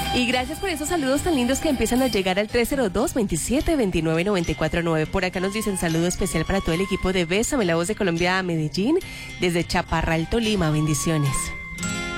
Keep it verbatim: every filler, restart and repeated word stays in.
Y gracias por esos saludos tan lindos que empiezan a llegar al tres cero dos, veintisiete, veintinueve, noventa y cuatro nueve. Por acá nos dicen saludo especial para todo el equipo de Bésame la Voz de Colombia a Medellín, desde Chaparral, Tolima. Bendiciones.